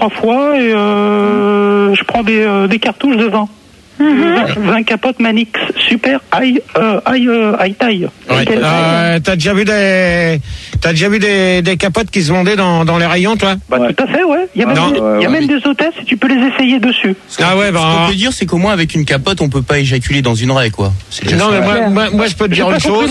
3 fois et je prends des cartouches de vin. 20 capotes Manix super high taille. Ouais. T'as déjà vu des capotes qui se vendaient dans les rayons, toi? Bah ouais. Tout à fait, ouais. Il y a même des hôtesses et tu peux les essayer dessus. Ah ouais, bah. Ce qu'on peut dire, c'est qu'au moins avec une capote, on peut pas éjaculer dans une raie, quoi. Non, mais moi, je peux te dire une chose.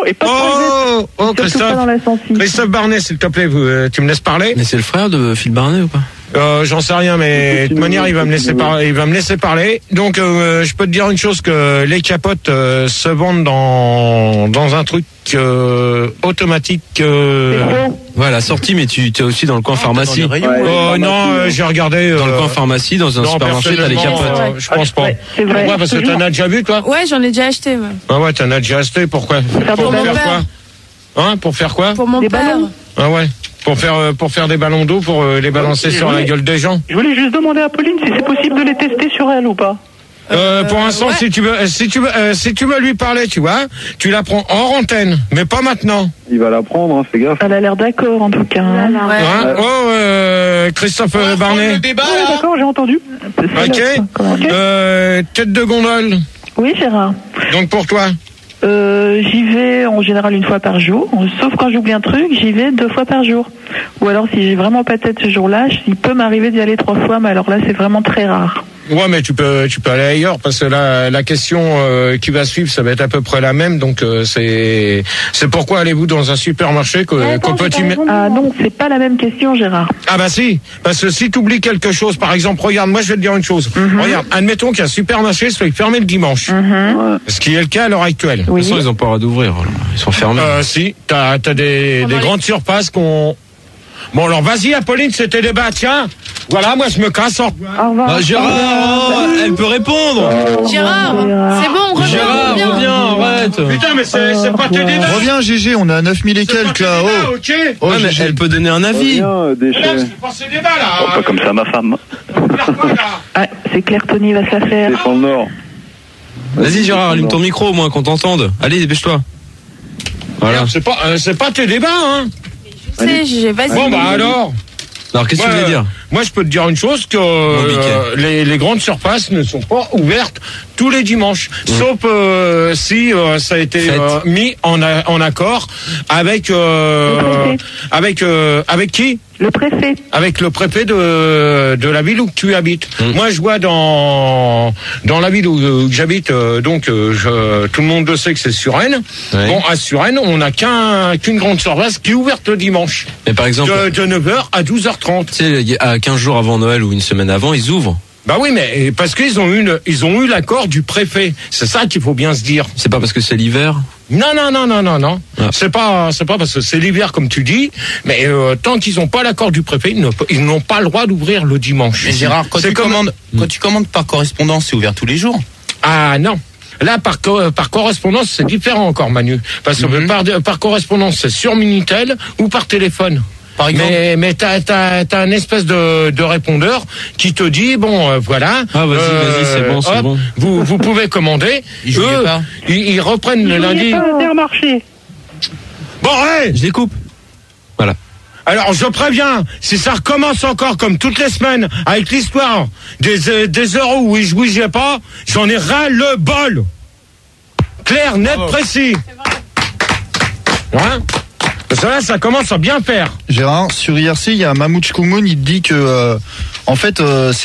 Christophe Barnet, s'il te plaît, tu me laisses parler? Mais c'est le frère de Phil Barnet ou pas? J'en sais rien, mais de toute manière, il va me laisser parler. Donc, je peux te dire une chose, que les capotes se vendent dans un truc automatique. Ouais, la sortie, mais tu es aussi dans le coin pharmacie. Non, j'ai regardé dans le coin pharmacie, dans un supermarché, t'as les capotes. Je pense pas. C'est vrai. Pourquoi? Parce que t'en as déjà vu, toi? Ouais, j'en ai déjà acheté. Ouais. Ah ouais, t'en as déjà acheté. Pourquoi? Pour faire quoi? Pour faire quoi? Pour mon père. Ah ouais. Pour faire des ballons d'eau, pour les balancer sur la gueule des gens. Je voulais juste demander à Pauline si c'est possible de les tester sur elle ou pas. Pour l'instant, si tu veux lui parler, tu vois, tu la prends hors antenne, mais pas maintenant. Il va la prendre, fais gaffe. Elle a l'air d'accord, en tout cas. Christophe Barnet. D'accord, j'ai entendu. Ok. Tête de gondole. Oui, Gérard. Donc pour toi? J'y vais en général 1 fois par jour, sauf quand j'oublie un truc, j'y vais 2 fois par jour. Ou alors si j'ai vraiment pas de tête ce jour-là, il peut m'arriver d'y aller 3 fois, mais alors là c'est vraiment très rare. Ouais, mais tu peux aller ailleurs, parce que la question qui va suivre, ça va être à peu près la même. Donc c'est pourquoi allez-vous dans un supermarché qu'au petit. Ah non, c'est pas la même question, Gérard. Ah bah si, parce que si tu oublies quelque chose, par exemple, regarde, moi je vais te dire une chose. Regarde, admettons qu'il y a un supermarché soit fermé le dimanche, ce qui est le cas à l'heure actuelle. De toute façon, ils ont pas le droit d'ouvrir. Ils sont fermés. Si, t'as des grandes surfaces qu'on. Bon alors vas-y Apolline, c'était débat, tiens. Voilà, moi je me casse. Au revoir. Gérard, elle peut répondre. Gérard, c'est bon, reviens. Gérard, reviens, arrête. Putain, mais c'est pas tes débats. Reviens GG, on est à 9000 et quelques là. Ok. Ouais, mais elle peut donner un avis. C'est pas ces débats là. Pas comme ça, ma femme. C'est clair, Tony va se la faire. C'est dans le Nord. Vas-y Gérard, allume ton micro au moins qu'on t'entende. Allez, dépêche-toi. Voilà. C'est pas tes débats, hein. Vas-y. Bon bah alors qu'est-ce que tu voulais dire? Moi je peux te dire une chose, que les grandes surfaces ne sont pas ouvertes tous les dimanches, sauf si ça a été mis en accord avec qui? Le préfet. Avec le préfet de la ville où tu habites. Moi, je vois dans la ville où j'habite, donc tout le monde le sait que c'est Suresnes. Ouais. Bon, à Suresnes, on n'a qu'une grande surface qui est ouverte le dimanche. Mais par exemple, de 9h à 12h30. Tu sais, à 15 jours avant Noël ou une semaine avant, ils ouvrent. Bah oui, mais parce qu'ils ont eu l'accord du préfet. C'est ça qu'il faut bien se dire. C'est pas parce que c'est l'hiver? Non. Ah. C'est pas parce que c'est l'hiver comme tu dis, mais tant qu'ils n'ont pas l'accord du préfet, ils n'ont pas le droit d'ouvrir le dimanche. Mais Gérard, quand tu commandes par correspondance, c'est ouvert tous les jours? Ah non. Là, par correspondance, c'est différent encore, Manu. Parce que par correspondance, c'est sur Minitel ou par téléphone. Par exemple. Mais t'as un espèce de répondeur qui te dit voilà. Ah vas-y, c'est bon. Vous pouvez commander. Ils reprennent le lundi. Intermarché. Bon, ouais. Je les coupe. Voilà. Alors je préviens, si ça recommence encore comme toutes les semaines avec l'histoire des euros où je bougeais pas, j'en ai ras le bol. Clair, net, précis. Hein? Parce que là, ça commence à bien faire. Gérard, sur IRC, il y a Mahmoud Koumoun, il te dit que, en fait,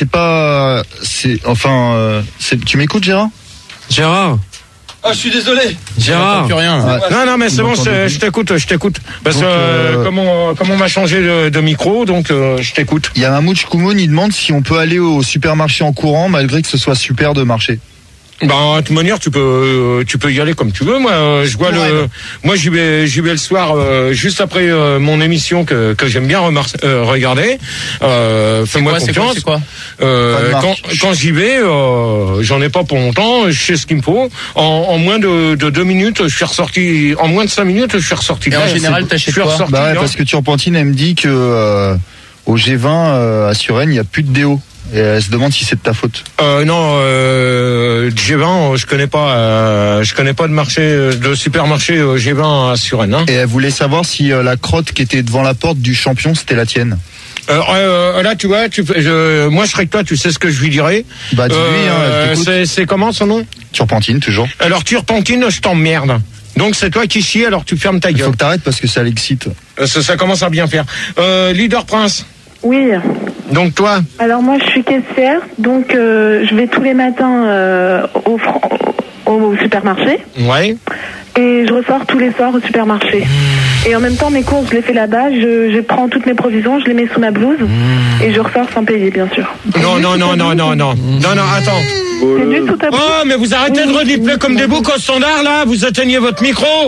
tu m'écoutes, Gérard? Gérard? Ah, je suis désolé. Gérard. Plus rien. Non, mais c'est bon, je t'écoute. Parce que, comme on m'a changé de micro, donc, je t'écoute. Il y a Mahmoud Koumoun, il demande si on peut aller au supermarché en courant, malgré que ce soit super de marché. Bah, de toute manière, tu peux y aller comme tu veux. Moi, j'y vais le soir, juste après mon émission que j'aime bien regarder. Fais-moi confiance. C'est quoi quand j'y vais, j'en ai pas pour longtemps. Je sais ce qu'il me faut. En moins de 2 minutes, je suis ressorti. En moins de 5 minutes, je suis ressorti. Et en général, t'achètes quoi? Bah ouais, parce que Turpentine, elle me dit que au G20 à Suresnes, il y a plus de déo. Et elle se demande si c'est de ta faute. Non, G20, je connais pas de marché, de supermarché G20 à Suresnes. Hein. Et elle voulait savoir si la crotte qui était devant la porte du champion, c'était la tienne. Là, tu vois, moi je serais que toi, tu sais ce que je lui dirais. Bah dis-lui, c'est comment son nom? Turpentine, toujours. Alors Turpentine, je t'emmerde. Donc c'est toi qui chies, alors tu fermes ta gueule. Il faut que t'arrêtes parce que ça l'excite. Ça commence à bien faire. Leader Prince. Oui. Donc toi? Alors moi je suis caissière, donc je vais tous les matins au supermarché. Ouais. Et je ressors tous les soirs au supermarché. Et en même temps, mes courses, je les fais là-bas. Je prends toutes mes provisions, je les mets sous ma blouse. Et je ressors sans payer, bien sûr. Non, attends. C'est nu sous ta blouse. Oh, mais vous arrêtez de redipler comme des boucs au standard, là. Vous éteignez votre micro.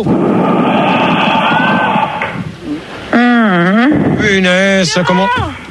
Punaise, ça commence.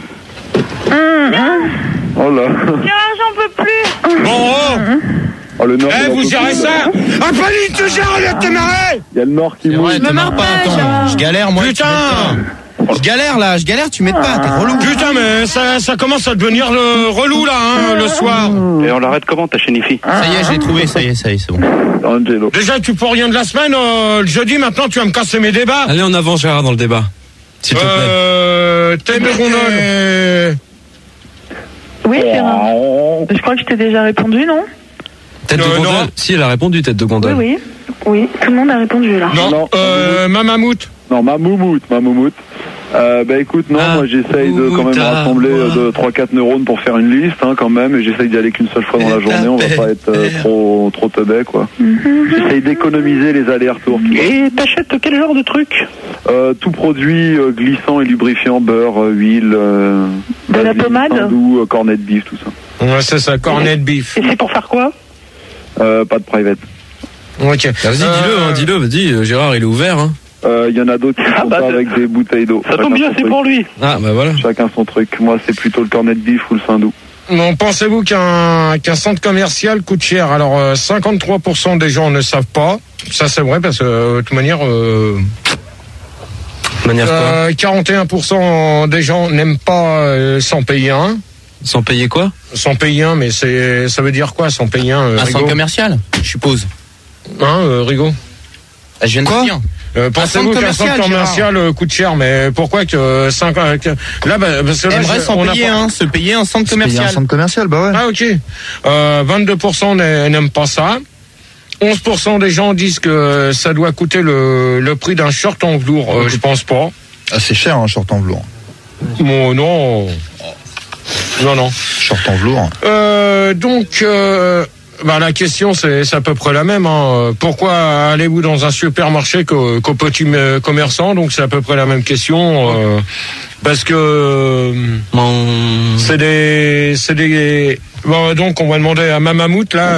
Oh là. J'en peux plus. Bon, Oh, le Nord. vous gérez ça. Ah, Pauline, tu gères, au lieu de te marrer. Il y a le Nord qui Ouais, te marre pas, attends. Je galère, moi. Putain. Je galère, tu m'aides pas, t'es relou. Putain, mais ça commence à devenir relou, là, le soir. Et on l'arrête comment, ta chaîne IFI? Ça y est, je l'ai trouvé, ça y est, c'est bon. Angelo. Déjà, tu peux rien de la semaine, le jeudi, maintenant, tu vas me casser mes débats. Allez, on avance, Gérard, dans le débat. S'il te plaît. Tête de gondole. Oui, Gérard. Je crois que je t'ai déjà répondu, non? Tête de gondole. non. Si, elle a répondu, tête de gondole. Oui. Oui, tout le monde a répondu là. Non, Mamamout. Non, ma moumoute. Bah écoute, non, moi j'essaye de quand même rassembler 3-4 neurones pour faire une liste, quand même, et j'essaye d'y aller qu'une seule fois dans la journée, on va pas être trop teubé, quoi. J'essaye d'économiser les allers-retours. Et t'achètes quel genre de truc? Tout produit glissant et lubrifiant, beurre, huile, de la pommade, hindou, cornet de beef, tout ça. Ouais, c'est ça, cornet de beef. Et c'est pour faire quoi? Pas de private. Ok. Vas-y, dis-le, vas-y, Gérard, il est ouvert, Il y en a d'autres qui font ça avec des bouteilles d'eau. Ça tombe bien, c'est pour lui. Ah, bah voilà. Chacun son truc. Moi, c'est plutôt le cornet de beef ou le hindou. Bon, pensez-vous qu'un centre commercial coûte cher? Alors, 53% des gens ne savent pas. Ça, c'est vrai, parce que, de toute manière... 41% des gens n'aiment pas sans payer un. Sans payer quoi? Sans payer un, mais ça veut dire quoi, sans payer un, Un centre commercial, je suppose. Rigaud? Je viens de dire. Pensez-vous qu'un centre commercial coûte cher? Mais pourquoi que 5 là, parce que là, Aimerait se payer un centre commercial. Un centre commercial, bah ouais. Ah, ok. 22% n'aiment pas ça. 11% des gens disent que ça doit coûter le prix d'un short en velours. Je pense pas. Ah, c'est cher, un short en velours. Bon, non. Non. Short en velours. Donc, la question, c'est à peu près la même. Pourquoi allez-vous dans un supermarché qu'au petit commerçant? Donc, c'est à peu près la même question. Parce que c'est des... Bon, donc, on va demander à Mamamout, là...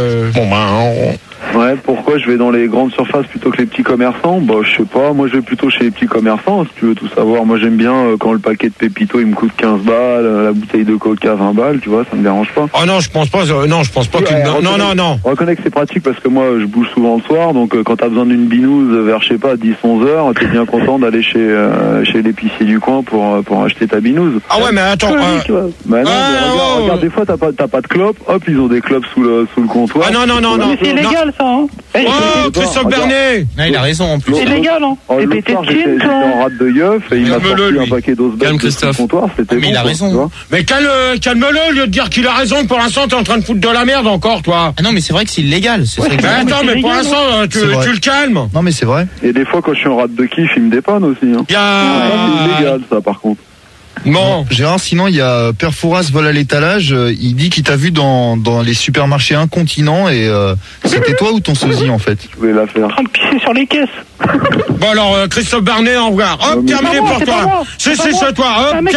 Ouais, pourquoi je vais dans les grandes surfaces plutôt que les petits commerçants? Bah, je sais pas, moi je vais plutôt chez les petits commerçants, si tu veux tout savoir. Moi j'aime bien quand le paquet de Pépito il me coûte 15 balles, la bouteille de Coca 20 balles, tu vois, ça me dérange pas. Oh non, je pense pas qu'il... Non. On reconnaît que c'est pratique parce que moi je bouge souvent le soir, donc quand t'as besoin d'une binouse vers, je sais pas, 10-11 heures, t'es bien content d'aller chez l'épicier du coin pour acheter ta binouse. Ah ouais, mais attends... Bah non, mais regarde, des fois t'as pas de clope, hop, ils ont des clopes sous le comptoir. Ah non. Mais c'est illégal, ça, hein. Christophe Bernet. Il a raison, en plus. C'est légal, hein. Et l'autre soir, j'étais en rate de yeuf et il m'a sorti un paquet d'osbel sous le comptoir, c'était bon. Mais il a raison. Mais calme-le, au lieu de dire qu'il a raison, pour l'instant, t'es en train de foutre de la merde encore, toi. Ah non, mais c'est vrai que c'est illégal. Attends, mais pour l'instant, tu le calmes. Non, mais c'est vrai. Et des fois, quand je suis en rate de kiff, il me dépanne aussi. Il y a... C'est illégal, ça, par contre. Bon. Gérard, sinon, il y a Père Fouras vole à l'étalage. Il dit qu'il t'a vu dans les supermarchés incontinents et c'était toi ou ton sosie, en fait? Je voulais la faire. En train de pisser sur les caisses. Bon alors, Christophe Bernet, au revoir. Hop, terminé pour toi. C'est toi. Hop,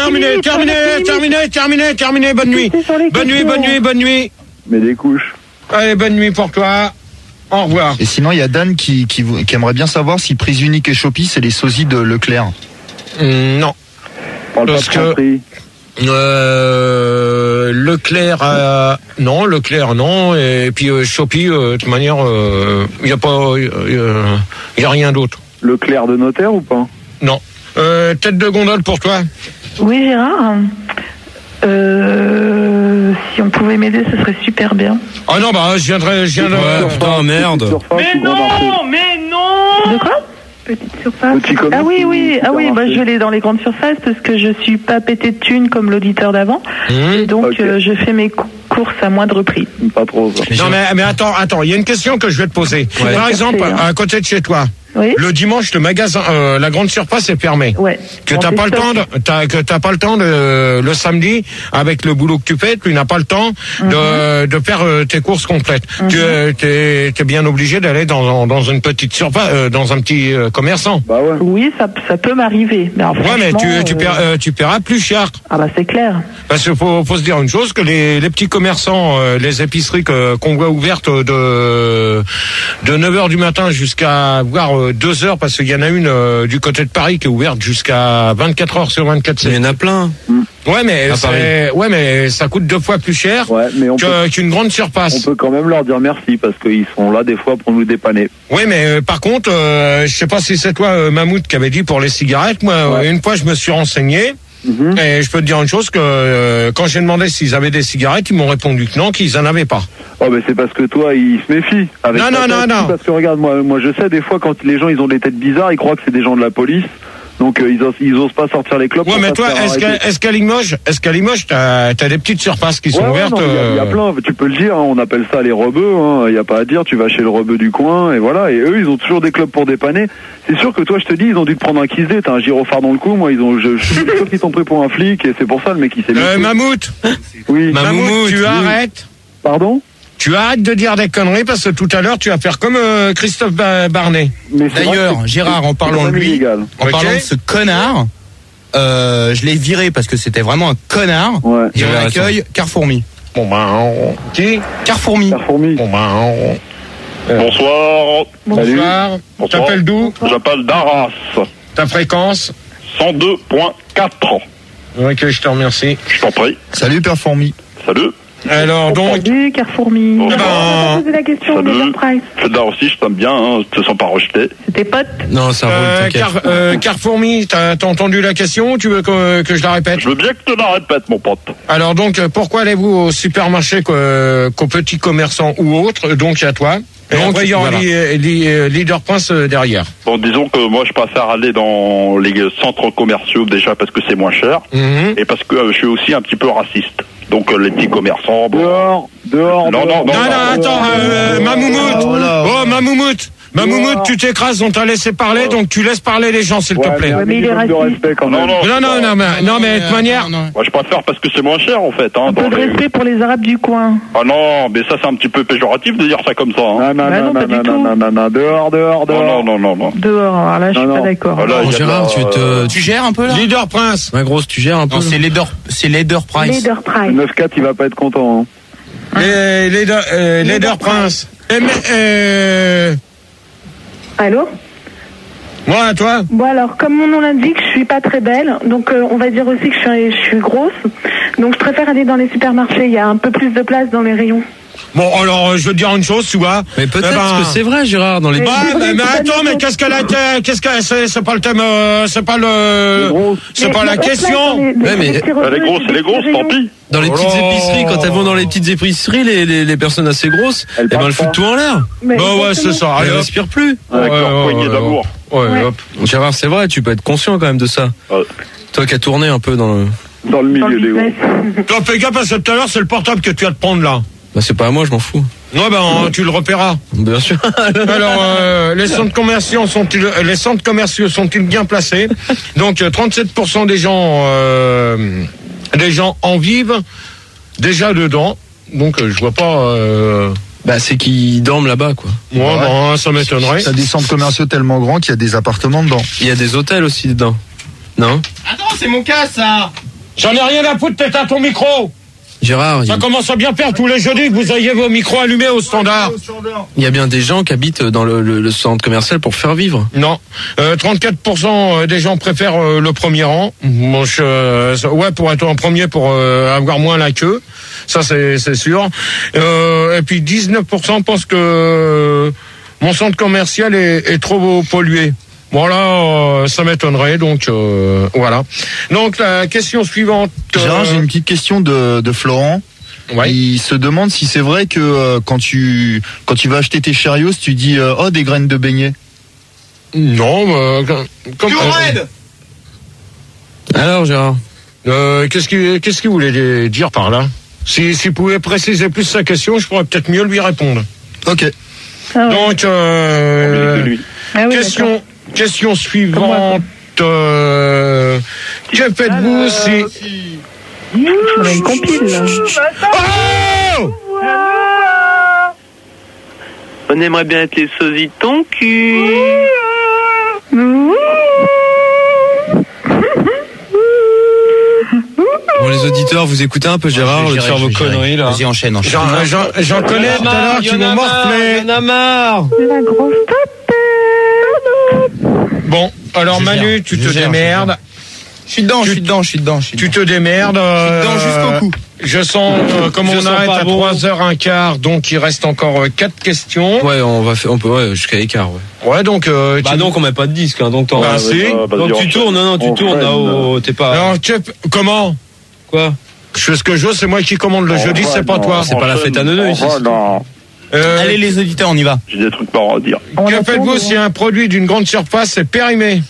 terminé. Bonne nuit. Mais des couches. Allez, bonne nuit pour toi. Au revoir. Et sinon, il y a Dan qui aimerait bien savoir si Prise Unique et Shopee, c'est les sosies de Leclerc. Non. Parce que Leclerc non, et puis Shopee de toute manière il y a rien d'autre. Leclerc de notaire ou pas? Non. Tête de gondole pour toi. Oui, Gérard. Si on pouvait m'aider, ce serait super bien. Ah non, je viendrai. Oh merde. Mais non. De quoi? Petite surface. Petit commerce, Ah oui, oui, super bah, marché. je vais dans les grandes surfaces parce que je suis pas pété de thunes comme l'auditeur d'avant. Et donc, Ok. je fais mes courses à moindre prix. Pas trop. Ça. Non mais attends, il y a une question que je vais te poser. Ouais. Par exemple, Parfait, hein. à côté de chez toi, Oui. le dimanche, le magasin, la grande surface est fermée. Ouais. Que On t'as fait pas le stock. temps que t'as pas le temps le samedi avec le boulot que tu fais, tu n'as pas le temps de faire tes courses complètes. Tu es bien obligé d'aller dans une petite surface, dans un petit commerçant. Bah ouais. Oui, ça peut m'arriver. Mais alors, Ouais, mais franchement, tu paieras plus cher. Ah bah c'est clair. Parce qu'il faut se dire une chose, que les petits commerçants, les épiceries qu'on voit ouvertes de 9h du matin jusqu'à voire 2h, parce qu'il y en a une du côté de Paris qui est ouverte jusqu'à 24h sur 24. Il y en a plein. Ouais, mais ça coûte 2 fois plus cher Ouais, mais qu'une grande on surface. peut quand même leur dire merci parce qu'ils sont là des fois pour nous dépanner. Oui, mais par contre, je sais pas si c'est toi, Mammouth, qui avait dit pour les cigarettes. Moi, Ouais. une fois, je me suis renseigné. Et je peux te dire une chose, que quand j'ai demandé s'ils avaient des cigarettes, ils m'ont répondu que non, qu'ils en avaient pas. Oh ben c'est parce que toi ils se méfient. Avec Non, ta non, tête, non. Parce que regarde moi je sais des fois quand les gens ils ont des têtes bizarres ils croient que c'est des gens de la police donc ils osent pas sortir les clopes. Ouais, pour mais pas toi, se faire arrêter. est-ce qu'à Limoges, t'as des petites surfaces qui sont Ouais, ouvertes non, il y a plein, tu peux le dire, hein, on appelle ça les rebeux, il y a pas à dire, tu vas chez le rebeu du coin et voilà, et eux ils ont toujours des clubs pour dépanner. C'est sûr que toi je te dis, ils ont dû te prendre un kiss t'as un gyrophare dans le cou, moi je suis sûr qu'ils t'ont pris pour un flic et c'est pour ça le mec il s'est mis. Mammouth, Oui. Mammouth, tu oui. arrêtes. Pardon? Tu arrêtes de dire des conneries parce que tout à l'heure tu vas faire comme Christophe Barnet. Mais c'est vrai D'ailleurs, que Gérard, en parlant c'est de lui, illégal. en Ok. parlant de ce connard, je l'ai viré parce que c'était vraiment un connard. Ouais. Et on J'avais accueille Carrefourmi. Bon ben, qui Carrefourmi. Carrefourmi. Bon ben, Bonsoir, bonsoir. Bonsoir. T'appelles d'où? j'appelle d'Arras, Ta fréquence? 102.4. Ok, je te remercie. Je t'en prie. Salut Père Fourmi. Salut. Alors donc, Salut, Carrefourmi. Oh, On va poser la question de salut. Price. Je suis là aussi, je t'aime bien, hein, je te sens pas rejeté. C'était pote. Non, ça roule, t'inquiète. Carrefourmi, t'as entendu la question ou tu veux que je la répète? Je veux bien que tu la répètes, mon pote. Alors donc, pourquoi allez-vous au supermarché qu'aux petits commerçants ou autres, donc à toi, et en voyant voilà. Leader Prince derrière? Bon, disons que moi, je préfère aller dans les centres commerciaux déjà parce que c'est moins cher Mhm. et parce que je suis aussi un petit peu raciste. Donc les petits commerçants, bon. Dehors. Non, Non, attends, Mamoumout. Oh là. Oh, Mamoumout. Mamoumout, tu t'écrases, on t'a laissé parler, donc tu laisses parler les gens, s'il te plaît. mais il est de raciste. respect quand même. Non, mais de toute manière. Moi, je préfère parce que c'est moins cher en fait. Hein, Un peu de respect pour les Arabes du coin. Ah non, mais ça c'est un petit peu péjoratif de dire ça comme ça. Hein. Non, pas du tout. dehors. Non. Dehors, alors là, je suis Non, pas non. d'accord. Voilà, Oh, il y a de Gérard, la- Tu gères un peu là? Leader Prince. Ouais, grosse, tu gères un peu. Non, c'est Leader Price. Leader Price. 9-4 il va pas être content. Hein. Leader Prince. Allô? Moi, à toi? Bon alors, comme mon nom l'indique, je suis pas très belle, donc on va dire aussi que je suis grosse. Donc je préfère aller dans les supermarchés, il y a un peu plus de place dans les rayons. Bon, alors, je veux te dire une chose, tu vois. Mais peut-être Eh ben, que c'est vrai, Gérard, dans les. Mais- Ouais, mais attends, mais qu'est-ce qu'elle a été, c'est pas le thème, c'est pas la question. Ouais, mais Elle est grosse, tant pis. Dans les Oh petites là. épiceries, quand elles vont dans les petites épiceries, les personnes assez grosses, Elles elles parlent foutent pas. tout en l'air. Bah ouais, c'est ça. Elles Allez, hop. respirent plus. Avec leur poignée d'amour. Ouais, hop. Gérard, c'est vrai, tu peux être conscient quand même de ça. Ouais. Toi qui as tourné un peu dans le. Dans le Dans le milieu des business. gros. Toi, fais gaffe parce que tout à l'heure, c'est le portable que tu vas te prendre là. Bah, c'est pas à moi, je m'en fous. Ouais, ben, tu le repéras. Bien sûr. Alors, les centres commerciaux sont-ils bien placés? Donc, 37% des gens en vivent déjà dedans. Donc, je vois pas. Bah, c'est qu'ils dorment là-bas, quoi. Moi, bon, ça m'étonnerait. T'as des centres commerciaux tellement grands qu'il y a des appartements dedans. Il y a des hôtels aussi dedans. Non? Attends, c'est mon cas ça. J'en ai rien à foutre, t'es à ton micro. Gérard, Ça commence à bien faire tous les jeudis que vous ayez vos micros allumés au standard. il y a bien des gens qui habitent dans le centre commercial pour faire vivre. Non. 34% des gens préfèrent le premier rang. Moi, ouais, pour être en premier, pour avoir moins la queue. Ça, c'est sûr. Et puis 19% pensent que mon centre commercial est trop pollué. Voilà, ça m'étonnerait, donc voilà. Donc la question suivante. Gérard, j'ai une petite question de Florent. Ouais. Il se demande si c'est vrai que quand tu vas acheter tes Cheerios, tu dis oh des graines de beignet. Non, comme... Alors, Gérard qu'est-ce qu'il voulait dire par là? S'il pouvait préciser plus sa question, je pourrais peut-être mieux lui répondre. Ok. Ah ouais. Donc, Ah oui, question suivante. Que faites-vous si... On a une compile, là. Oh! On aimerait bien être les sosies de ton cul. Bon, les auditeurs, vous écoutez un peu Gérard, le faire vos conneries là. Vas-y, enchaîne. J'en connais tout à l'heure, tu me morflais. Il y en a marre. La grosse tapette. Bon, alors Manu, tu te démerdes. Je suis dedans. Tu te démerdes. dedans jusqu'au cou. Je sens, comme on arrête à 3h15, donc il reste encore 4 questions. Ouais, on peut jusqu'à l'écart, ouais. Ouais, donc, donc on met pas de disque, hein, donc Bah, si. Donc tu tournes, tu tournes, là, t'es pas. Alors, comment? Quoi? Je fais ce que je veux, c'est moi qui commande le jeudi, c'est pas toi. C'est pas la fête à neuneux ici. Allez, les auditeurs, on y va. J'ai des trucs pas à dire. Que faites-vous si un produit d'une grande surface est périmé?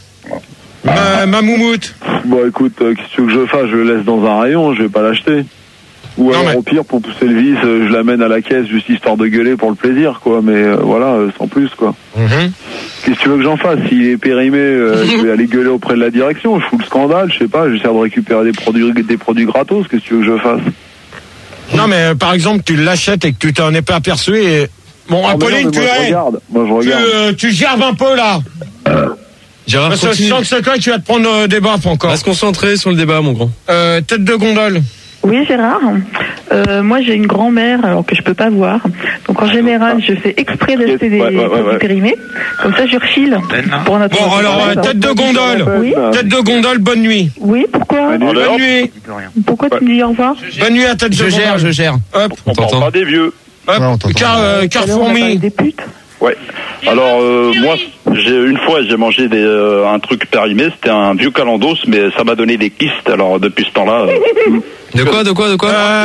Ma moumoute. Bon, écoute, qu'est-ce que tu veux que je fasse? Je le laisse dans un rayon, je vais pas l'acheter. Ou alors, au pire, pour pousser le vis, je l'amène à la caisse juste histoire de gueuler pour le plaisir, quoi. Mais voilà, sans plus, quoi. Qu'est-ce que tu veux que j'en fasse? S'il est périmé, je vais aller gueuler auprès de la direction. Je fous le scandale, je sais pas. J'essaie de récupérer des produits gratos. Qu'est-ce que tu veux que je fasse? Non, mais par exemple, tu l'achètes et que tu t'en es pas aperçu et... Bon, Apolline, moi, je regarde. Tu gerbes un peu, là. Gérard, parce que je sens que c'est toi qui vas te prendre des baffes encore. Va se concentrer sur le débat, mon grand. Tête de gondole. Oui, Gérard. Moi, j'ai une grand-mère, alors que je peux pas voir. Donc, en général, je fais exprès d'acheter des produits périmés. Comme ça, je refile pour notre... Bon, alors, tête de gondole. Oui. Tête de gondole, bonne nuit. Oui, pourquoi? Bonne nuit. Pourquoi tu me dis au revoir? Bonne nuit à tête de gondole. Je gère. Hop. On parle pas des vieux. Hop. Carfourmi. Des putes. Ouais. Alors moi, une fois j'ai mangé un truc périmé, c'était un vieux calendos, mais ça m'a donné des kystes. Alors depuis ce temps-là. De quoi une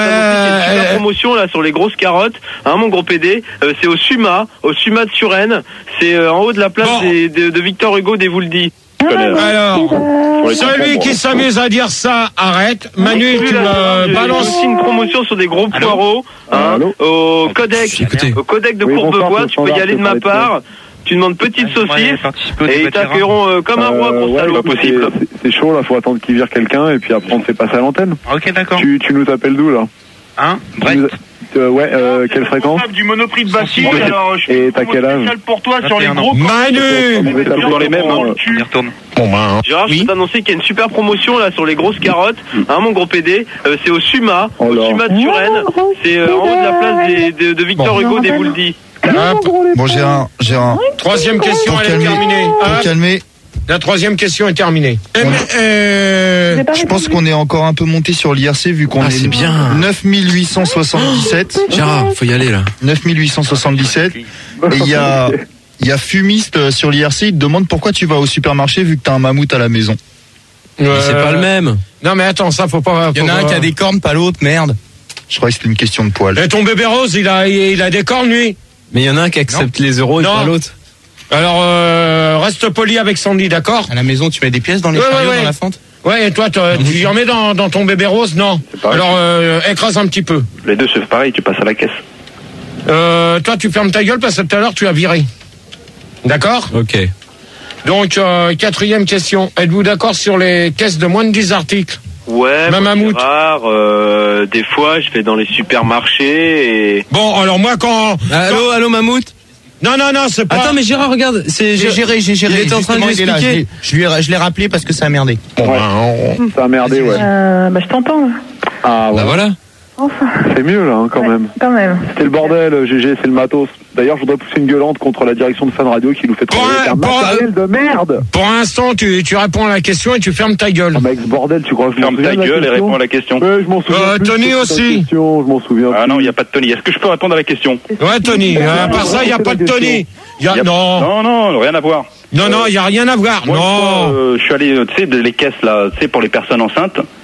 super promotion là sur les grosses carottes, hein, mon gros PD. C'est au Suma de Suresnes. C'est en haut de la place de Victor Hugo des Vouldis. Alors, celui qui s'amuse à dire ça, arrête. Manu, tu me balances. aussi une promotion sur des gros poireaux, hein, au codec de Courbevoie. Tu peux y aller de ma part. Tu demandes petite saucisse et ils t'accueilleront comme un roi, gros salaud. Pas possible. C'est chaud là, faut attendre qu'il vire quelqu'un et puis après on se fait passer à l'antenne. Ok, d'accord. Tu nous t'appelles d'où là? Hein? Brett. Quelle fréquence? Du Monoprix de Bastille. Alors, je et t'as quel âge? Pour toi sur les gros. Manu! Dans les mêmes. On y retourne. Gérard, je peux t'annoncer qu'il y a une super promotion là sur les grosses carottes, hein, mon gros PD. C'est au Suma de Suresnes. C'est en haut de la place de Victor Hugo des Vouldis. Bon, Gérard. Troisième question, elle est terminée. Pour calmer. La troisième question est terminée. Je pense qu'on est encore un peu monté sur l'IRC vu qu'on est bien. 9877. Gérard, faut y aller là. 9877. Et il y a Fumiste sur l'IRC, il te demande pourquoi tu vas au supermarché vu que t'as un mammouth à la maison. C'est pas le même. Non mais attends, ça faut pas... Il y en a un qui a des cornes, pas l'autre, merde. Je croyais que c'était une question de poil. Et ton bébé rose, il a des cornes, lui. Mais il y en a un qui accepte les euros et pas l'autre. Alors, reste poli avec Sandy, d'accord? À la maison, tu mets des pièces dans les chariots, dans la fente? Ouais, et toi, tu y en mets dans ton bébé rose? Non. Alors, écrase un petit peu. Les deux c'est pareil, tu passes à la caisse. Toi, tu fermes ta gueule parce que tout à l'heure, tu as viré. D'accord? Ok. Donc, quatrième question. Êtes-vous d'accord sur les caisses de moins de 10 articles? Ouais, Gérard, des fois, je vais dans les supermarchés et... Bon, alors moi, Allô, Mammouth? Non, c'est pas... Attends, mais Gérard, regarde, j'ai géré. Il était en train de lui expliquer. Je l'ai rappelé parce que ça a merdé. Ça a merdé, ouais. Je t'entends. Ah, ouais. Bah voilà. Enfin. C'est mieux là, hein, quand même. Quand même. C'est le bordel, GG, c'est le matos. D'ailleurs, je voudrais pousser une gueulante contre la direction de Fun Radio qui nous fait travailler un matériel de merde. Pour l'instant, tu réponds à la question et tu fermes ta gueule. Ah, mec, ce bordel, tu crois que je m'en souviens? Ferme ta gueule et réponds à la question. Ouais, je m'en souviens. Tony aussi. Je m'en souviens. Ah non, il n'y a pas de Tony. Est-ce que je peux répondre à la question? Ouais, Tony. À part ça, il n'y a pas de Tony. Non, rien à voir. Non, il n'y a rien à voir. Moi, je suis allé, tu sais, les caisses là, tu sais, pour les personnes enceintes.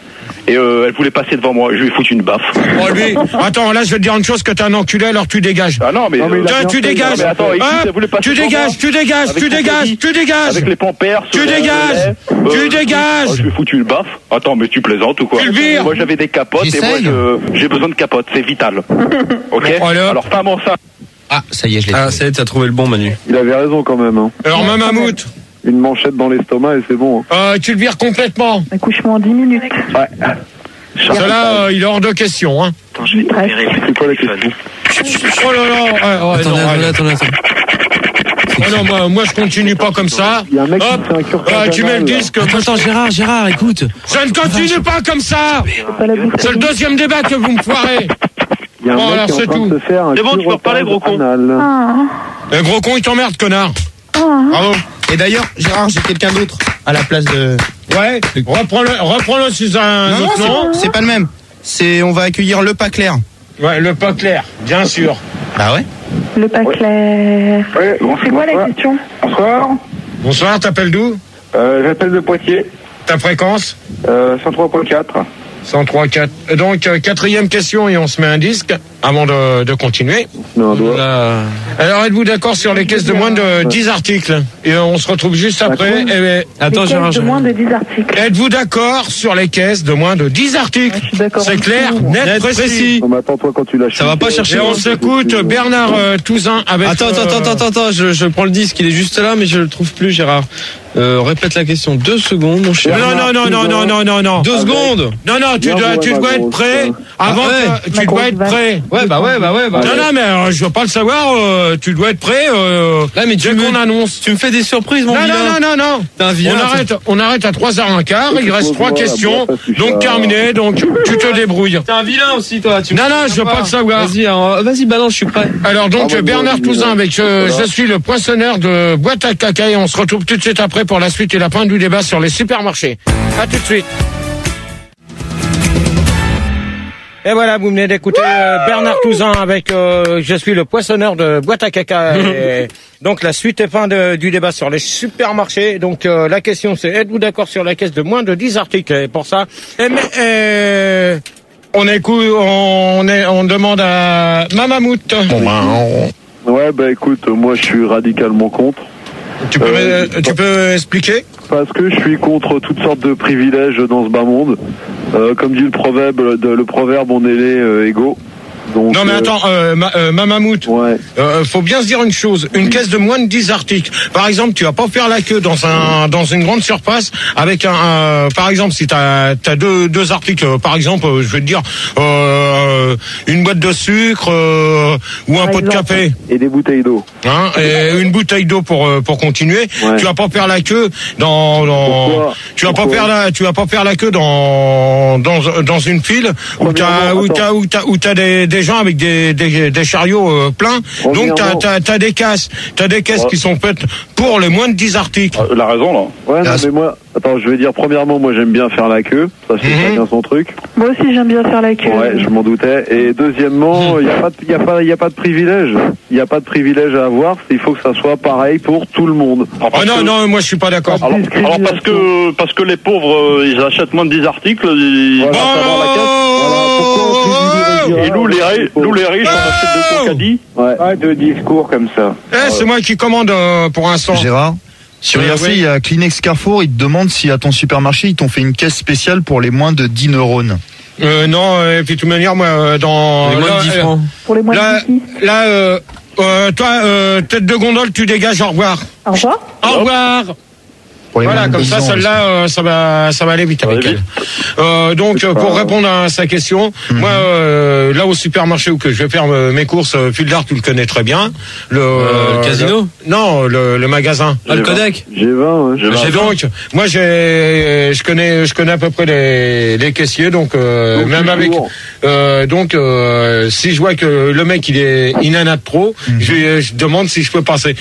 et elle voulait passer devant moi. Je lui ai foutu une baffe. Oh lui, attends, là je vais te dire une chose, que t'es un enculé, alors tu dégages. Ah non mais tu dégages. Non, mais attends, écoute, elle voulait passer tu devant moi. dégages, tu dégages, Avec tu son dégages, crédit, tu dégages. Avec les pampers. Tu dégages, tu dégages. Je lui ai foutu une baffe. Attends, mais tu plaisantes ou quoi? Tu le vires. Moi j'avais des capotes et moi j'ai besoin de capotes, c'est vital. Ok. Alors femme enceinte. Ah, ça y est, je l'ai. Ah, ça y est, t'as trouvé le bon, Manu. Il avait raison quand même. Hein. Alors Mamamout. Une manchette dans l'estomac et c'est bon. Tu le vires complètement. Accouchement en 10 minutes. Ouais. Celle-là, il est hors de question. Hein. Attends, je vais c'est quoi la question? Oh là là. Attendez. Oh non, moi je continue pas comme ça. Il y a un mec qui fait un cure tu mets le disque. Attends, Gérard, écoute. Ça ne continue pas comme ça. C'est le deuxième débat que vous me foirez. Il y a un mec qui est en train de se faire un c'est bon, tu peux reparler, gros con. Le gros con, il t'emmerde, connard. Bravo. Et d'ailleurs, Gérard, j'ai quelqu'un d'autre à la place de... Ouais, reprends-le sous un autre nom. C'est pas le même. On va accueillir le pas clair. Ouais, le pas clair, bien sûr. Bah ouais. Le pas clair. Ouais, c'est quoi la question? Bonsoir. Bonsoir, t'appelles d'où? J'appelle de Poitiers. Ta fréquence? 103.4. 103.4. Donc, quatrième question et on se met un disque avant de continuer. Alors, êtes-vous d'accord sur les caisses de moins de 10 articles? Et on se retrouve juste après. Attends, Gérard. De moins de 10 articles. Êtes-vous d'accord sur les caisses de moins de 10 articles? C'est clair, net, précis. Non, mais attends, toi, quand tu lâches. Ça va pas chercher. Et on s'écoute Bernard Touzin avec... Attends, je prends le disque, il est juste là, mais je le trouve plus, Gérard. Répète la question. 2 secondes, mon cher. Non. 2 secondes. Non, tu dois être prêt avant que... Tu dois être prêt. Ouais, bah. Non, mais je veux pas le savoir, tu dois être prêt, là, mais dès qu'on annonce. Tu me fais des surprises, mon vilain. Non. T'es un vilain. On arrête à 3h15, il reste 3 questions, donc terminé, donc tu te débrouilles. T'es un vilain aussi, toi. Non, je veux pas le savoir. Vas-y, balance, je suis prêt. Alors donc, Bernard Touzin avec je suis le poinçonneur de boîte à caca et on se retrouve tout de suite après pour la suite et la fin du débat sur les supermarchés. À tout de suite. Et voilà, vous venez d'écouter Bernard Touzin avec je suis le poinçonneur de boîte à caca. Et donc la suite et fin du débat sur les supermarchés. Donc la question c'est, êtes-vous d'accord sur la caisse de moins de 10 articles? Et pour ça, on demande à Mamamout. Ouais, bah écoute, moi je suis radicalement contre. Tu peux expliquer? Parce que je suis contre toutes sortes de privilèges dans ce bas monde. Comme dit le proverbe, on est les égaux. Donc, non mais attends, Mamamout, ouais. Faut bien se dire une chose, une caisse de moins de 10 articles. Par exemple, tu vas pas faire la queue dans une grande surface avec par exemple, si t'as deux articles, par exemple, je vais te dire une boîte de sucre ou un pot de café et des bouteilles d'eau. Hein, et une bouteille d'eau pour continuer. Ouais. Tu vas pas faire la queue tu vas pas faire la queue dans une file où t'as des gens avec des chariots pleins. Donc t'as des caisses qui sont faites pour les moins de 10 articles. La raison là. Ouais, non, mais moi, attends, je vais dire premièrement, moi j'aime bien faire la queue, ça c'est chacun son truc. Moi aussi j'aime bien faire la queue. Ouais, je m'en doutais. Et deuxièmement, il y a pas de privilège. Il y a pas de privilège à avoir. Il faut que ça soit pareil pour tout le monde. Non, moi je suis pas d'accord. Alors parce que les pauvres, ils achètent moins de 10 articles. Ils vont avoir la caisse. Et nous les riches, on achète de caddie. Ouais, de discours comme ça. C'est moi qui commande pour l'instant. Gérard, sur IRC, il y a Kleenex Carrefour, ils te demandent si à ton supermarché, ils t'ont fait une caisse spéciale pour les moins de 10 neurones. Non, et puis de toute manière, moi, dans... Les moins de 10 francs. Pour les moins de 10 toi, tête de gondole, tu dégages, au revoir. Au revoir. Au revoir. Voilà, comme ça, celle-là, ça va aller vite avec elle. Donc, pour répondre à sa question, moi, là au supermarché où que je vais faire mes courses, Fil d'Art, tu le connais très bien. Le casino? Non, le magasin. Le Codec? G20, ouais. Donc, moi, je connais à peu près les caissiers, donc même avec, si je vois que le mec il en a trop, je demande si je peux passer.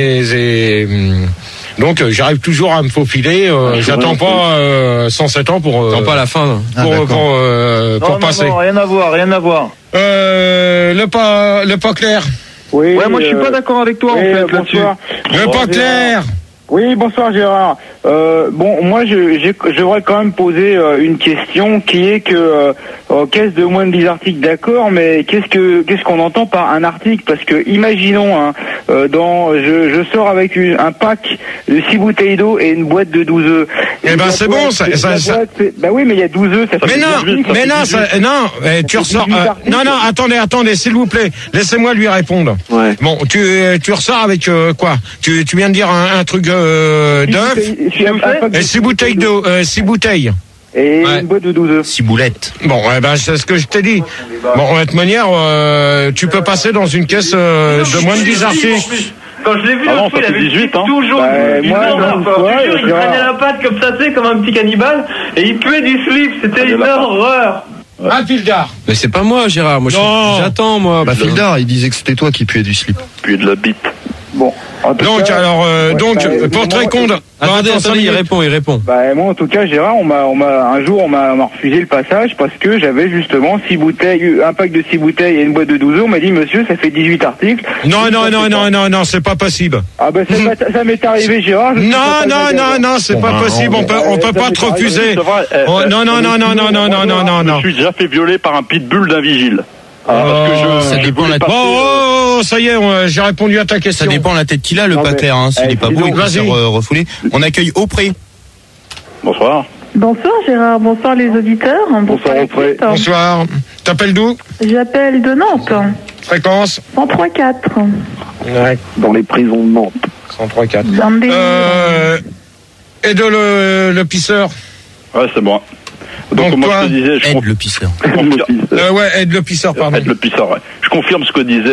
Donc j'arrive toujours à me faufiler. J'attends pas 107 ans pour. Attends pas à la fin. Pour passer. Non, rien à voir. Le pas clair. Oui. Ouais, moi je suis pas d'accord avec toi en fait là-dessus. Le pas clair. Oui, bonsoir Gérard. Bon, moi, j'aurais quand même posé une question qui est que caisse de moins de 10 articles, d'accord, mais qu'est-ce qu'on entend par un article? Parce que imaginons, je sors avec un pack de 6 bouteilles d'eau et une boîte de 12 œufs. Eh ben c'est bon, ça. Bah oui, mais il y a 12 œufs, ça fait tu ressors. Non, attendez, s'il vous plaît, laissez-moi lui répondre. Ouais. Bon, tu ressors avec quoi? Tu viens de dire un truc d'œuf. Et 6 bouteilles d'eau, 6 bouteilles. Et une boîte de 12 œufs. 6 boulettes. Bon, c'est ce que je t'ai dit. Bon, de toute manière, tu peux passer dans une caisse de moins de 10 articles. Quand je l'ai vu, il avait 18 ans. Toujours il traînait la patte comme ça, tu sais, comme un petit cannibale, et il puait du slip, c'était une horreur. Ah, Fildar. Mais c'est pas moi, Gérard. Moi, j'attends, moi. Bah, Fildar, il disait que c'était toi qui puais du slip. Puais de la bite. Bon. Donc, pour te répondre. Attendez, il répond. Bah, moi, en tout cas, Gérard, un jour, on m'a refusé le passage parce que j'avais justement 6 bouteilles, un pack de 6 bouteilles et une boîte de 12 œufs. On m'a dit, monsieur, ça fait 18 articles. Non, c'est pas possible. Ah, bah, ça m'est arrivé, Gérard. Non, c'est pas possible. On peut pas te refuser. Non. Je me suis déjà fait violer par un pitbull d'un vigile. Ça dépend de la tête. Ça y est, j'ai répondu à ta question. Ça dépend de la tête qu'il a, le pater, hein. S'il est pas beau, il va se refouler. On accueille Aupré. Bonsoir. Bonsoir Gérard, bonsoir les auditeurs. Bonsoir Aupré. Bonsoir. T'appelles d'où? J'appelle de Nantes. Fréquence 103.4. Ouais. Dans les prisons de Nantes. 103.4. Et de le pisseur? Ouais, c'est moi. Donc moi je te disais, aide le pisseur. Aide le pisseur, pardon. Aide le pisseur, ouais. Je confirme ce que disait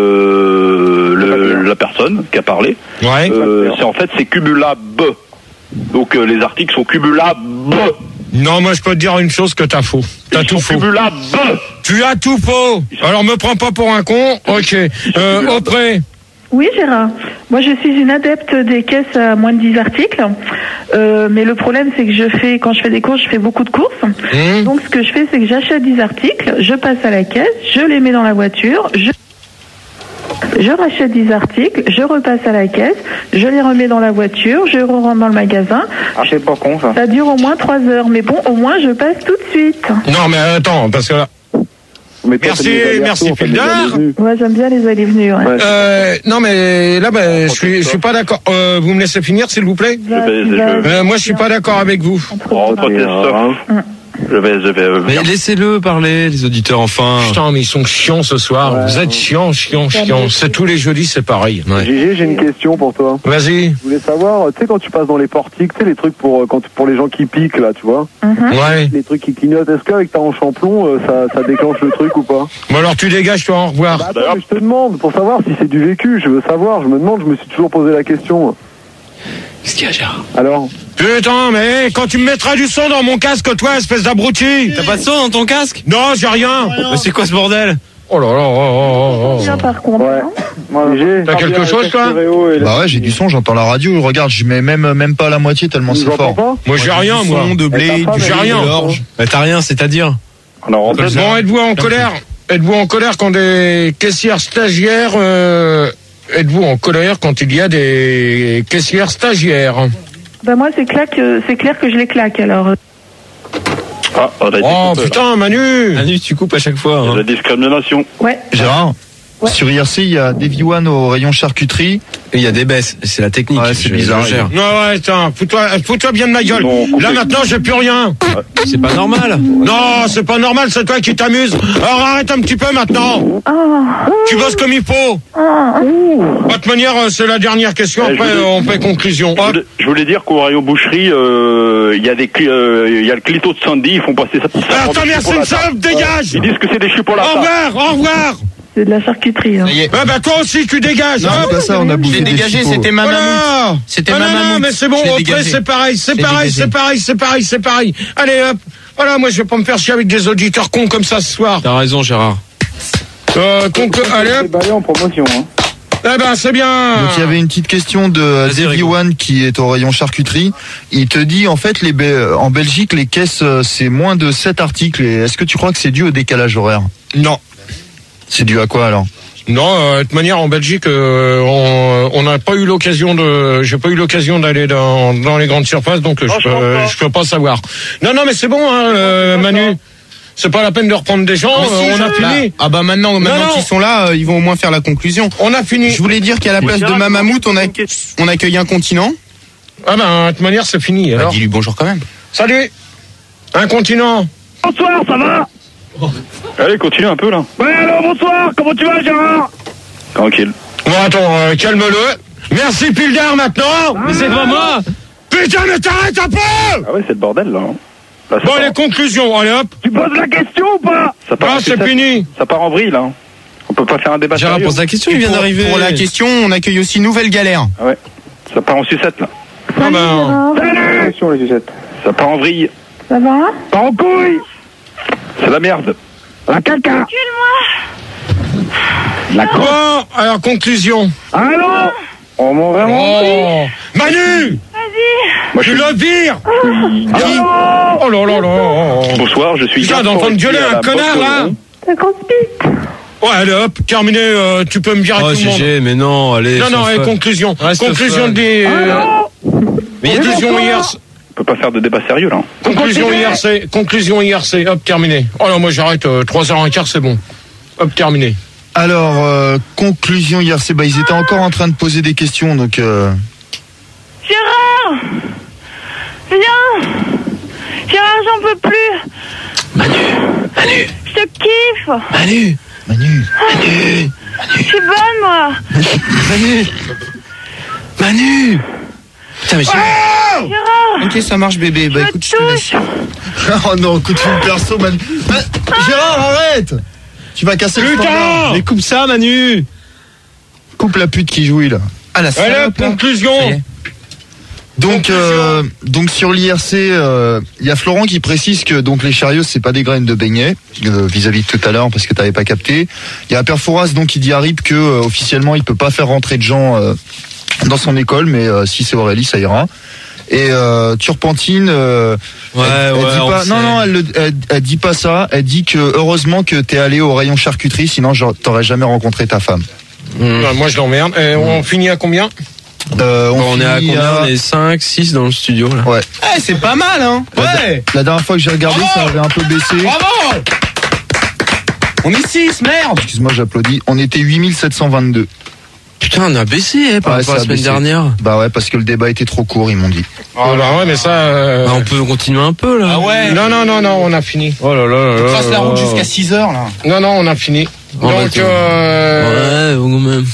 la personne qui a parlé. Ouais. C'est cumulable. Donc les articles sont cumulables. Non, moi je peux te dire une chose que t'as faux. T'as tout faux. Cumulables. Tu as tout faux. Alors me prends pas pour un con. Ok. Auprès. Oui Gérard, moi je suis une adepte des caisses à moins de 10 articles, mais le problème c'est que quand je fais des courses, je fais beaucoup de courses. Donc ce que je fais c'est que j'achète 10 articles, je passe à la caisse, je les mets dans la voiture, je rachète 10 articles, je repasse à la caisse, je les remets dans la voiture, je rentre dans le magasin. Ah, c'est pas con ça. Ça dure au moins 3 heures, mais bon, au moins je passe tout de suite. Non mais attends, parce que là... Merci Fildar. Ouais, j'aime bien les allées-venues. Ouais. Non mais là, je suis pas d'accord. Vous me laissez finir, s'il vous plaît. Moi, je suis pas d'accord avec vous. Je vais. Mais laissez-le parler, les auditeurs, enfin. Putain, mais ils sont chiants ce soir. Ouais, vous êtes chiants. C'est tous les jeudis, c'est pareil. Ouais. Gigi, j'ai une question pour toi. Vas-y. Je voulais savoir, tu sais, quand tu passes dans les portiques, tu sais, les trucs pour les gens qui piquent, là, tu vois. Ouais. Les trucs qui clignotent. Est-ce qu'avec ta hanche en plomb, ça déclenche le truc ou pas? Bon, alors tu dégages, toi, au revoir. Bah, attends, mais je te demande, pour savoir si c'est du vécu, je veux savoir. Je me suis toujours posé la question. Qu'est-ce qu'il y a, Gérard? Alors? Putain, mais quand tu me mettras du son dans mon casque, toi, espèce d'abruti. T'as pas de son dans ton casque? Non, j'ai rien. Mais c'est quoi ce bordel? Oh là là. Bien, par contre. Ouais. T'as quelque chose, toi? Bah ouais, j'ai du son, j'entends la radio. Regarde, je mets même pas la moitié tellement c'est fort. Moi, j'ai rien, moi. De blé, j'ai rien. Mais t'as rien, c'est-à-dire? Bon, êtes-vous en colère? Êtes-vous en colère quand des caissières stagiaires... Êtes-vous en colère quand il y a des caissières stagiaires? Bah moi, c'est clair que je les claque, alors. Oh putain, Manu, tu coupes à chaque fois. Hein. La discrimination. Ouais. Gérard, sur IRC, il y a Davy One au rayon charcuterie. Et il y a des baisses. C'est la technique. Ouais, c'est bizarre. Ouais, attends, fous-toi bien de ma gueule. Là, maintenant, j'ai plus rien. C'est pas normal. Non, c'est pas normal, c'est toi qui t'amuses. Alors arrête un petit peu maintenant. Tu bosses comme il faut. De toute manière, c'est la dernière question. Après, on fait conclusion. Je voulais dire qu'au rayon boucherie, il y a le clito de Sandy. Ils font passer ça. Attends, merci, ça dégage. Ils disent que c'est des chus pour la table. Au revoir. C'est de la charcuterie. Hein. Ouais, bah toi aussi tu dégages. Non, c'est pas ça, on a bouffé des dégagé, c'était ma mammouth. C'était ma mammouth. Non, mais c'est bon, après c'est pareil. Allez hop. Voilà, moi je vais pas me faire chier avec des auditeurs cons comme ça ce soir. T'as raison, Gérard. Allez hop. C'est en promotion, hein. Eh ben, c'est bien. Donc il y avait une petite question de Davy One qui est au rayon charcuterie. Il te dit en fait en Belgique les caisses c'est moins de 7 articles. Et est-ce que tu crois que c'est dû au décalage horaire? Non. C'est dû à quoi alors? Non, de toute manière, en Belgique, on n'a pas eu l'occasion j'ai pas eu l'occasion d'aller dans les grandes surfaces, donc je peux pas savoir. Non, mais c'est bon, hein, Manu. C'est pas la peine de reprendre des gens, on a fini. Ah bah maintenant qu'ils sont là, ils vont au moins faire la conclusion. On a fini. Je voulais dire qu'à la place de Mamamout, on accueille un continent. Ah ben, de toute manière, c'est fini. Alors. Dis-lui bonjour quand même. Salut. Un continent. Bonsoir, ça va? Allez, continue un peu là. Ouais, alors bonsoir, comment tu vas, Gérard? Tranquille. Bon, attends, calme-le. Merci, Pildar, maintenant. Mais c'est pas moi. Putain, mais t'arrêtes un peu. Ah ouais, c'est le bordel là. Là bon, les conclusions, allez hop. Tu poses la question ou pas? Ah, c'est fini. Ça part en vrille là. On peut pas faire un débat Gérard sérieux. pose la question, il vient d'arriver. Pour la question, on accueille aussi Nouvelle Galère. Ah ouais. Ça part en sucette là. Ah ben. Salut les sucettes. Ça part en vrille. Ça va? Pas en couille. C'est la merde. La caca. La bon, alors conclusion. Allô? On m'en vraiment. Manu. Vas-y. Tu le vires. Oh là là là. Bonsoir, je suis. Putain, d'entendre gueuler un connard là. Ça conspire. Ouais, allez hop, terminé, tu peux me virer tout le monde. Mais non, allez. Non, allez, conclusion. Conclusion des... Mais il y a des conclusion IRC. On peut pas faire de débat sérieux là. Conclusion IRC, hop, terminé. Oh là, moi j'arrête, 3h15, c'est bon. Hop, terminé. Alors, conclusion IRC, bah ils étaient encore en train de poser des questions, donc... Gérard, viens. Gérard, j'en peux plus. Manu. Je te kiffe. Manu. Je suis bonne, moi. Manu. Putain, mais Gérard. Ok, ça marche, bébé. Bah écoute, je te laisse. Oh non, coup de fil perso, Manu. Gérard, arrête. Tu vas casser le standard. Mais coupe ça, Manu. Coupe la pute qui jouit là. Ah la salope. Conclusion. Donc sur l'IRC, il y a Florent qui précise que donc les chariots c'est pas des graines de beignet vis-à-vis de tout à l'heure parce que t'avais pas capté. Il y a Perforas donc qui dit à Rip que officiellement il peut pas faire rentrer de gens dans son école, mais si c'est Aurélie ça ira. Et Turpentine, elle dit pas, non, elle dit pas ça. Elle dit que heureusement que t'es allé au rayon charcuterie, sinon t'aurais jamais rencontré ta femme. Moi je l'emmerde. On finit à combien? On est à combien? On est 5, 6 dans le studio là. Ouais. C'est pas mal, hein. Ouais. La dernière fois que j'ai regardé, ça avait un peu baissé. Bravo. On est 6, merde. Excuse-moi, j'applaudis. On était 8722. Putain, on a baissé par rapport à la semaine dernière. Bah ouais, parce que le débat était trop court, ils m'ont dit. Oh bah ouais, mais ça... on peut continuer un peu là. Ah ouais. Non, on a fini. Oh là là là. On trace la route jusqu'à 6h là. Non, on a fini. Oh, donc, ouais, quand même.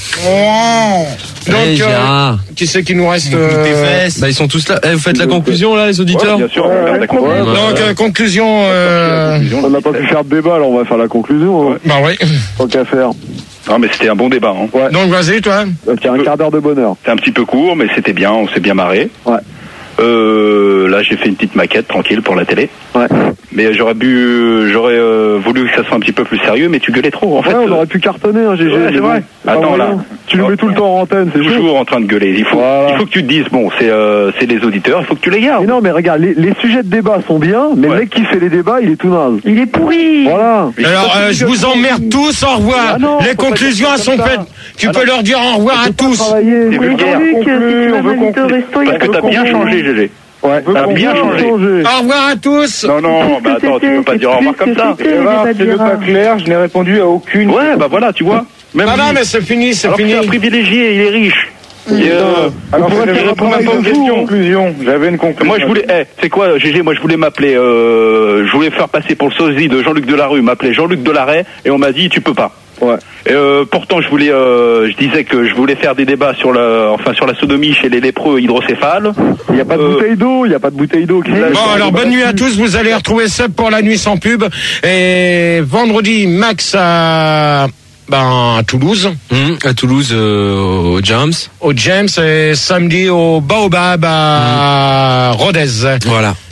Donc, qui c'est qui nous reste Bah ils sont tous là. Vous faites la conclusion là, les auditeurs? Bien sûr, on va faire la conclusion. Donc, conclusion... On n'a pas pu faire de débat, alors on va faire la conclusion. Bah oui. Tant qu'à faire. Non mais c'était un bon débat. Hein. Ouais. Donc vas-y, toi. C'est un quart d'heure de bonheur. C'est un petit peu court, mais c'était bien, on s'est bien marré. Ouais. Là j'ai fait une petite maquette tranquille pour la télé. Ouais. Mais j'aurais voulu que ça soit un petit peu plus sérieux, mais tu gueulais trop en fait. Ouais, on aurait pu cartonner, hein, GG. Ouais, c'est vrai. Attends là. Tu le mets tout le temps en antenne, c'est toujours en train de gueuler. Il faut que tu te dises, bon, c'est les auditeurs, il faut que tu les gardes. Mais non, mais regarde, les sujets de débat sont bien, mais le mec qui fait les débats, il est tout naze. Il est pourri. Voilà. Alors, je vous emmerde tous, au revoir. Les conclusions sont faites. Tu peux leur dire au revoir à tous. C'est vulgaire. Parce que t'as bien changé, GG. Ouais, t'as bien changé. Au revoir à tous. Non, bah attends, tu peux pas dire au revoir comme ça. C'est pas clair, je n'ai répondu à aucune. Ouais, bah voilà, tu vois. Non, mais c'est fini, c'est fini. C'est un privilégié, il est riche. Alors, je réponds même pas aux questions. J'avais une conclusion. Moi, je voulais, c'est quoi, GG, moi, je voulais m'appeler, je voulais faire passer pour le sosie de Jean-Luc Delarue, m'appeler Jean-Luc Delaret, et on m'a dit, tu peux pas. Ouais. Pourtant, je disais que je voulais faire des débats sur la sodomie chez les lépreux hydrocéphales. Il n'y a pas de bouteille d'eau, Bon, alors bonne nuit à tous. Vous allez retrouver Seb pour la nuit sans pub. Et vendredi, Max à Toulouse. À Toulouse, au James. Au James et samedi au Baobab à Rodez. Voilà.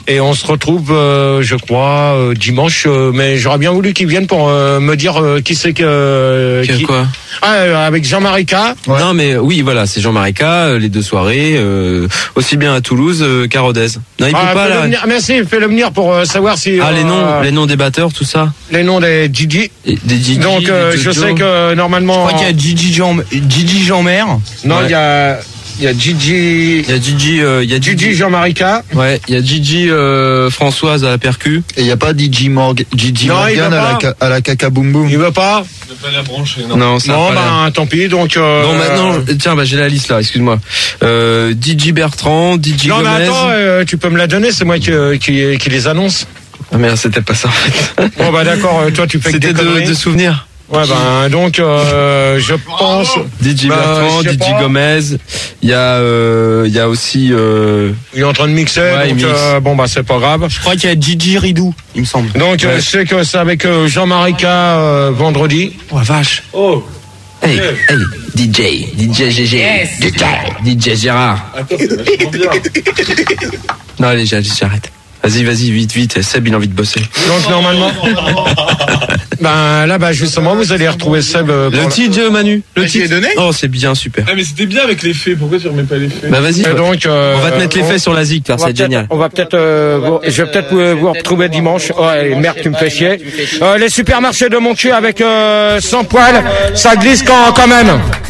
Et on se retrouve, je crois, dimanche. Mais j'aurais bien voulu qu'ils viennent pour me dire qui c'est que... Quoi avec Jean-Marie K. Ouais. Non, mais oui, voilà, c'est Jean-Marie K, les 2 soirées, aussi bien à Toulouse qu'à Rodez. Non, il peut pas là. Merci, fais-le venir pour savoir si... les noms des batteurs, tout ça. Les noms des Gigi. Des Gigi. Donc, je sais que normalement... Je crois qu'il y a Gigi Jean-Mer. Non, il y a Gigi. Il y a Gigi Jean-Marie K. Ouais, il y a Gigi Françoise à la percu. Et il y a pas Gigi Morgan à la caca boum boum. Il veut pas. Il veut pas la brancher. Non, tant pis. Donc. Bon, maintenant, tiens, j'ai la liste là. Excuse-moi. Gigi Bertrand, Gigi Gomez. Non, mais attends, tu peux me la donner. C'est moi qui les annonce. Ah merde, c'était pas ça en fait. Bon bah d'accord. Toi, tu fais que des conneries. de souvenirs. Ouais, donc je pense. DJ Bertrand, DJ Gomez. Il y a aussi. Il est en train de mixer. Ouais, donc bon bah c'est pas grave. Je crois qu'il y a Gigi Ridou, il me semble. Donc je sais que c'est avec Jean-Marie K vendredi. Oh vache. Oh. Hey, DJ GG. Yes. DJ Gérard. Attends, c'est vachement bien. Non allez, j'arrête. Vas-y, vite. Seb, il a envie de bosser. Donc, normalement. Là, justement, vous allez retrouver Seb. Le titre, Manu. Le titre. Donné. Oh, c'est bien, super. Ah, mais c'était bien avec les faits. Pourquoi tu remets pas les faits? Bah, vas-y. Donc, on va te mettre les faits sur la ZIC, ça va être génial. On va peut-être, je vais peut-être vous retrouver dimanche. Ouais, merde, tu me fais chier. Les supermarchés de mon cul avec 100 poils, ça glisse quand même.